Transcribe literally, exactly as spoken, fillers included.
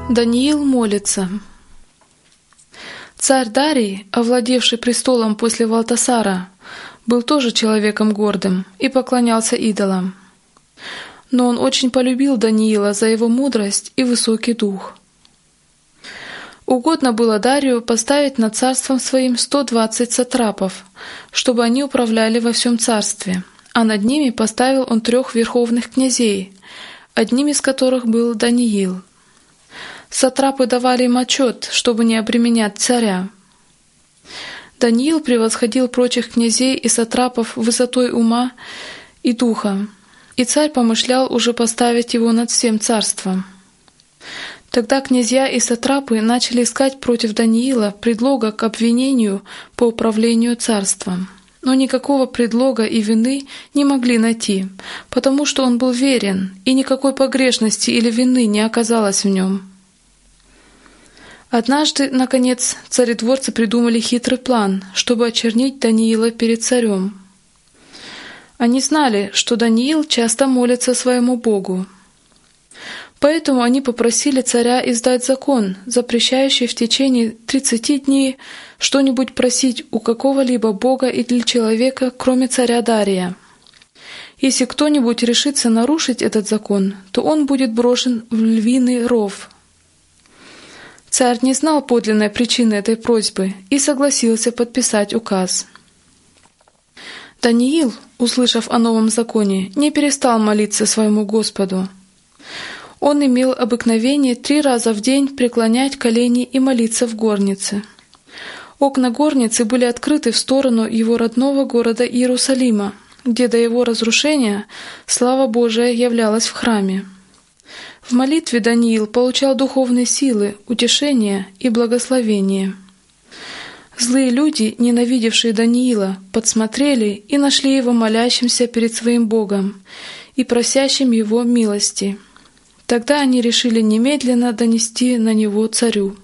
Даниил молится. Царь Дарий, овладевший престолом после Валтасара, был тоже человеком гордым и поклонялся идолам. Но он очень полюбил Даниила за его мудрость и высокий дух. Угодно было Дарию поставить над царством своим сто двадцать сатрапов, чтобы они управляли во всем царстве, а над ними поставил он трех верховных князей, одним из которых был Даниил. Сатрапы давали им отчет, чтобы не обременять царя. Даниил превосходил прочих князей и сатрапов высотой ума и духа, и царь помышлял уже поставить его над всем царством. Тогда князья и сатрапы начали искать против Даниила предлога к обвинению по управлению царством. Но никакого предлога и вины не могли найти, потому что он был верен, и никакой погрешности или вины не оказалось в нем. Однажды, наконец, царедворцы придумали хитрый план, чтобы очернить Даниила перед царем. Они знали, что Даниил часто молится своему Богу. Поэтому они попросили царя издать закон, запрещающий в течение тридцати дней что-нибудь просить у какого-либо бога или человека, кроме царя Дария. Если кто-нибудь решится нарушить этот закон, то он будет брошен в львиный ров. Царь не знал подлинной причины этой просьбы и согласился подписать указ. Даниил, услышав о новом законе, не перестал молиться своему Господу. Он имел обыкновение три раза в день преклонять колени и молиться в горнице. Окна горницы были открыты в сторону его родного города Иерусалима, где до его разрушения слава Божия являлась в храме. В молитве Даниил получал духовные силы, утешение и благословение. Злые люди, ненавидевшие Даниила, подсмотрели и нашли его молящимся перед своим Богом и просящим его милости. Тогда они решили немедленно донести на него царю.